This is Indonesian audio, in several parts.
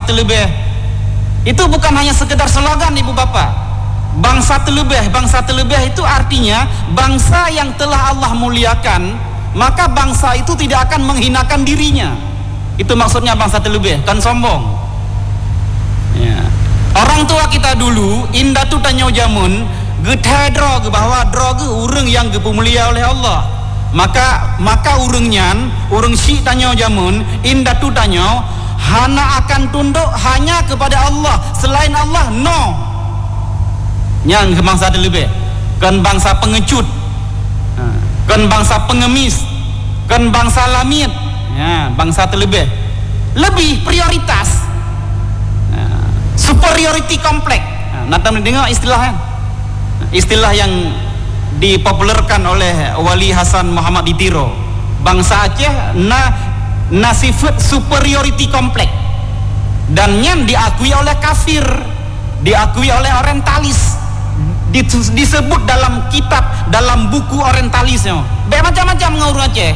terlebih. Itu bukan hanya sekedar slogan ibu bapak. Bangsa terlebih itu artinya bangsa yang telah Allah muliakan, maka bangsa itu tidak akan menghinakan dirinya. Itu maksudnya bangsa terlebih, kan sombong ya. Orang tua kita dulu indah tu tanya jamun getah drog bahwa drog urang yang dipemulia oleh Allah, maka urang si tanya jamun indah tu tanya hana akan tunduk hanya kepada Allah, selain Allah no. Yang bangsa terlebih kan bangsa pengecut, kan bangsa pengemis, kan bangsa lamit ya, bangsa terlebih lebih prioritas, superiority complex. Nanti mendengar istilah yang dipopulerkan oleh Wali Hasan Muhammad di Tiro. Bangsa Aceh na sifat superiority complex, dan yang diakui oleh kafir, diakui oleh orientalis, disebut dalam kitab, dalam buku orientalisnya macam-macam ngurung Aceh,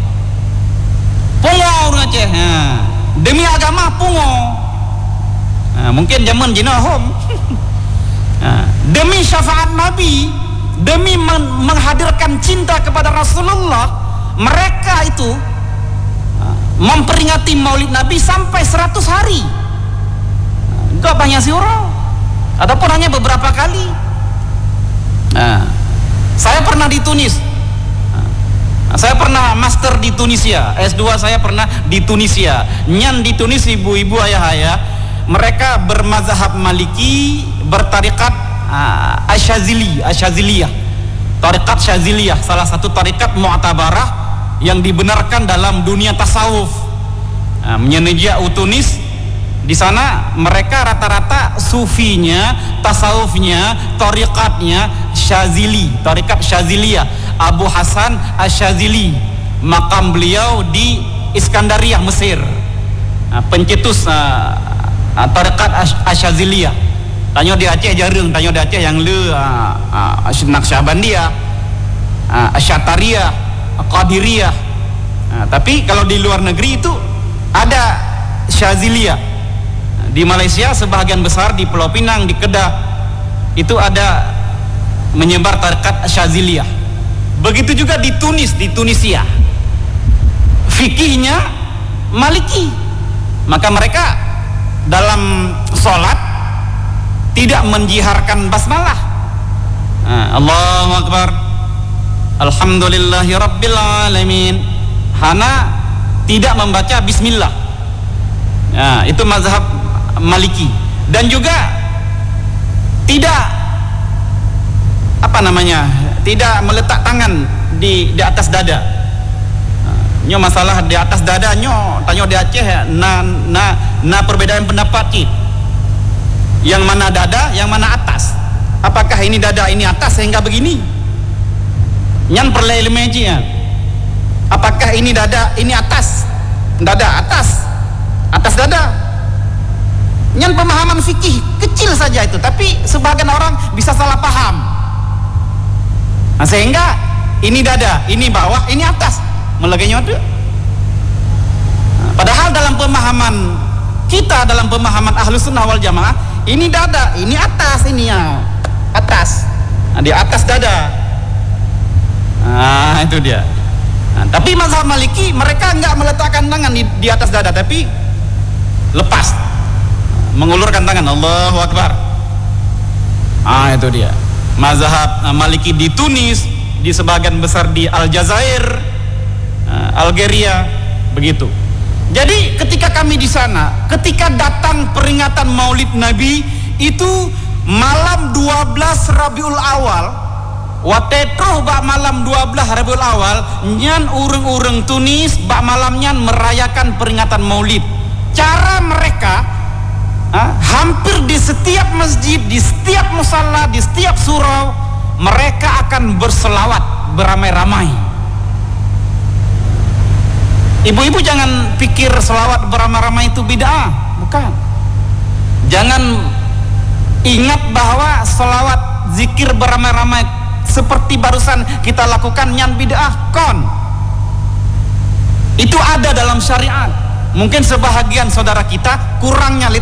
pungo urung Aceh demi agama pungo, mungkin zaman jinahum demi syafaat Nabi, demi menghadirkan cinta kepada Rasulullah, mereka itu memperingati maulid Nabi sampai 100 hari. Enggak banyak surau ataupun hanya beberapa kali. Saya pernah di Tunis, saya pernah master di Tunisia, S2 saya pernah di Tunisia. Nyan di Tunis ibu-ibu ayah-ayah mereka bermazhab Maliki, bertarikat Asyaziliyah, tarikat Syaziliyah, salah satu tarikat mu'tabarah yang dibenarkan dalam dunia tasawuf. Menyenejak Tunis, di sana mereka rata-rata sufinya, tasawufnya, tarikatnya Syazili, tarikat Syaziliyah. Abu Hasan Asyazili, makam beliau di Iskandariyah, Mesir, pencetus tarikat Asyaziliyah. Tanya di Aceh jarang, tanya di Aceh yang Naqsyabandiyah, Asy'ariyah, Qadiriyah. Tapi kalau di luar negeri itu ada Syaziliyah. Di Malaysia sebahagian besar, di Pulau Pinang, di Kedah itu ada menyebar tarikat Syaziliyah. Begitu juga di Tunis, di Tunisia fikihnya Maliki, maka mereka dalam sholat tidak menjiharkan basmalah, Allahu Akbar, Alhamdulillahi Rabbil Alamin, hana tidak membaca bismillah. Itu mazhab Maliki. Dan juga tidak tidak meletak tangan di atas dada. Nyo masalah di atas dada nyo tanya di Aceh na perbedaan pendapat ki. Yang mana dada, yang mana atas? Apakah ini dada, ini atas sehingga begini? Nyan perlu ilmu ya. Apakah ini dada, ini atas? Dada atas dada. Nyan pemahaman fikih kecil saja itu, tapi sebagian orang bisa salah paham. Sehingga ini dada, ini bawah, ini atas, melagainya ada. Padahal dalam pemahaman kita, dalam pemahaman Ahlus Sunnah wal Jamaah, ini dada, ini atas, ini ya atas, di atas dada. Itu dia. Tapi mazhab Maliki mereka enggak meletakkan tangan di atas dada, tapi lepas, mengulurkan tangan, Allahu Akbar. Itu dia. Mazhab Maliki di Tunis, di sebagian besar di Aljazair, Algeria, begitu. Jadi ketika kami di sana, ketika datang peringatan Maulid Nabi itu malam 12 Rabiul Awal, watetroh bak malam 12 Rabiul Awal, nyan ureng-ureng Tunis bak malamnya merayakan peringatan Maulid. Cara mereka hampir di setiap masjid, di setiap musalla, di setiap surau mereka akan berselawat beramai-ramai. Ibu-ibu jangan pikir selawat beramai-ramai itu bid'ah, bukan. Jangan ingat bahwa selawat zikir beramai-ramai seperti barusan kita lakukan nyan bid'ah, kon. Itu ada dalam syariat. Mungkin sebahagian saudara kita kurangnya